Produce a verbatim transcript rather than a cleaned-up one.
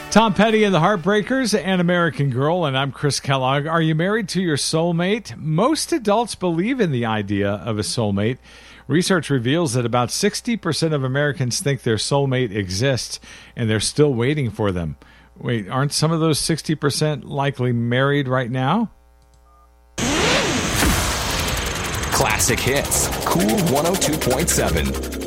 Tom Petty and the Heartbreakers and American Girl, and I'm Chris Kellogg. Are you married to your soulmate? Most adults believe in the idea of a soulmate. Research reveals that about sixty percent of Americans think their soulmate exists, and they're still waiting for them. Wait, aren't some of those sixty percent likely married right now? Classic Hits, Cool one oh two point seven.